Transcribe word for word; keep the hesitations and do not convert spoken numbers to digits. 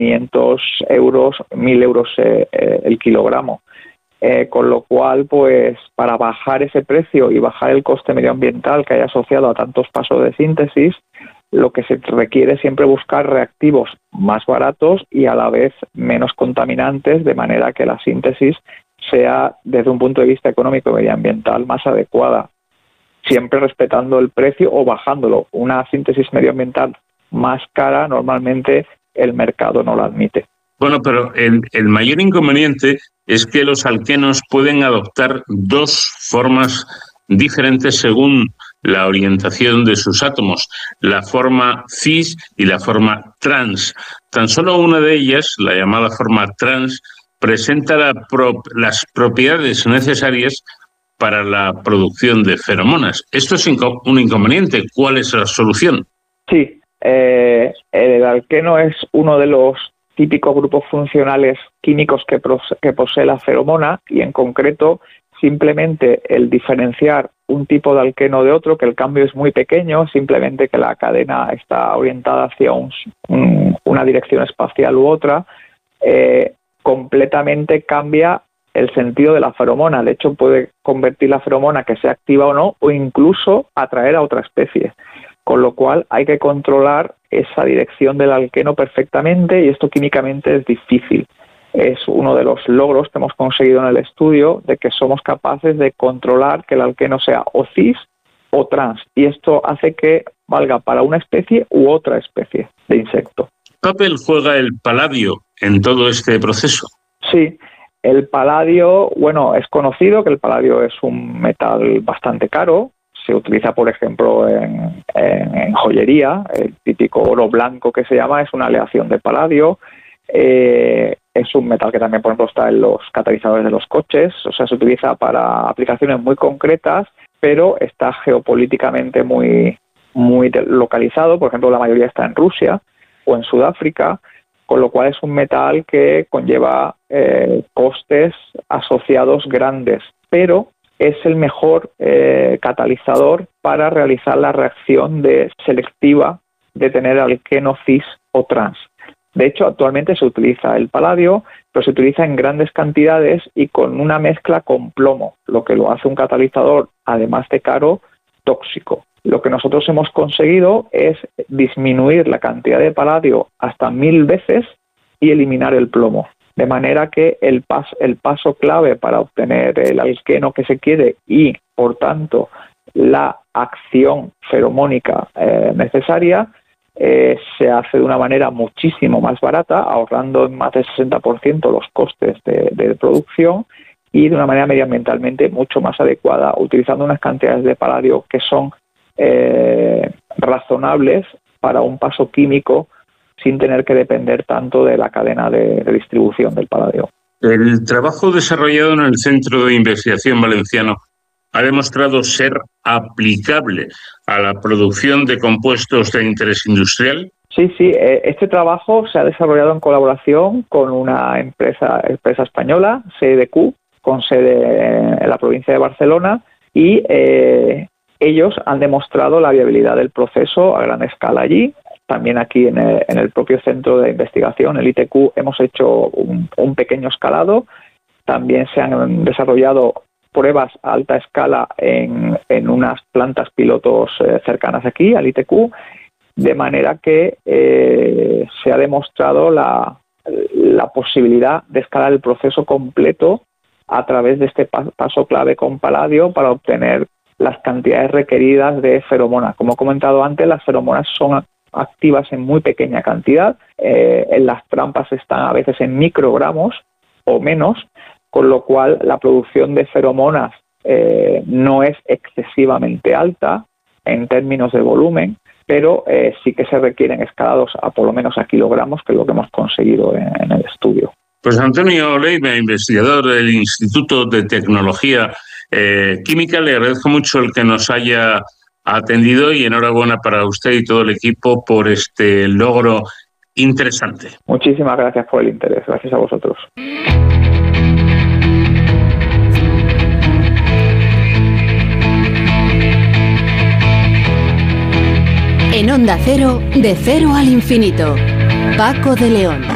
quinientos euros, mil euros eh, eh, el kilogramo. Eh, con lo cual, pues para bajar ese precio y bajar el coste medioambiental que hay asociado a tantos pasos de síntesis, lo que se requiere es siempre buscar reactivos más baratos y a la vez menos contaminantes, de manera que la síntesis sea, desde un punto de vista económico y medioambiental, más adecuada, siempre respetando el precio o bajándolo. Una síntesis medioambiental más cara, normalmente el mercado no la admite. Bueno, pero el, el mayor inconveniente es que los alquenos pueden adoptar dos formas diferentes según la orientación de sus átomos, la forma cis y la forma trans. Tan solo una de ellas, la llamada forma trans, presenta la pro, las propiedades necesarias para la producción de feromonas. Esto es inco- un inconveniente. ¿Cuál es la solución? Sí, eh, el alqueno es uno de los típicos grupos funcionales químicos que, pros- que posee la feromona, y en concreto simplemente el diferenciar un tipo de alqueno de otro, que el cambio es muy pequeño, simplemente que la cadena está orientada hacia un, un, una dirección espacial u otra, eh, completamente cambia el sentido de la feromona. De hecho, puede convertir la feromona que sea activa o no, o incluso atraer a otra especie. Con lo cual hay que controlar esa dirección del alqueno perfectamente, y esto químicamente es difícil. Es uno de los logros que hemos conseguido en el estudio, de que somos capaces de controlar que el alqueno sea o cis o trans, y esto hace que valga para una especie u otra especie de insecto. ¿Qué papel juega el paladio en todo este proceso? Sí, el paladio, bueno, es conocido que el paladio es un metal bastante caro. Se utiliza, por ejemplo, en, en, en joyería. El típico oro blanco que se llama es una aleación de paladio. Eh, es un metal que también, por ejemplo, está en los catalizadores de los coches. O sea, se utiliza para aplicaciones muy concretas, pero está geopolíticamente muy, muy localizado. Por ejemplo, la mayoría está en Rusia o en Sudáfrica, con lo cual es un metal que conlleva eh, costes asociados grandes, pero es el mejor eh, catalizador para realizar la reacción de selectiva de tener alqueno cis o trans. De hecho, actualmente se utiliza el paladio, pero se utiliza en grandes cantidades y con una mezcla con plomo, lo que lo hace un catalizador, además de caro, tóxico. Lo que nosotros hemos conseguido es disminuir la cantidad de paladio hasta mil veces y eliminar el plomo. De manera que el, pas, el paso clave para obtener el alqueno que se quiere y, por tanto, la acción feromónica eh, necesaria eh, se hace de una manera muchísimo más barata, ahorrando en más del sesenta por ciento los costes de, de producción, y de una manera medioambientalmente mucho más adecuada, utilizando unas cantidades de paladio que son eh, razonables para un paso químico, sin tener que depender tanto de la cadena de, de distribución del paladio. El trabajo desarrollado en el Centro de Investigación Valenciano ha demostrado ser aplicable a la producción de compuestos de interés industrial. Sí, sí. Este trabajo se ha desarrollado en colaboración con una empresa, empresa española, C D Q, con sede en la provincia de Barcelona, y eh, ellos han demostrado la viabilidad del proceso a gran escala allí. También aquí en el, en el propio centro de investigación, el I T Q, hemos hecho un, un pequeño escalado. También se han desarrollado pruebas a alta escala en, en unas plantas pilotos eh, cercanas aquí, al I T Q, de manera que eh, se ha demostrado la, la posibilidad de escalar el proceso completo a través de este paso clave con paladio para obtener las cantidades requeridas de feromonas. Como he comentado antes, las feromonas son activas en muy pequeña cantidad, eh, en las trampas están a veces en microgramos o menos, con lo cual la producción de feromonas eh, no es excesivamente alta en términos de volumen, pero eh, sí que se requieren escalados a por lo menos a kilogramos, que es lo que hemos conseguido en, en el estudio. Pues Antonio Leiva, investigador del Instituto de Tecnología eh, Química, le agradezco mucho el que nos haya atendido y enhorabuena para usted y todo el equipo por este logro interesante. Muchísimas gracias por el interés. Gracias a vosotros. En Onda Cero, de cero al infinito. Paco de León.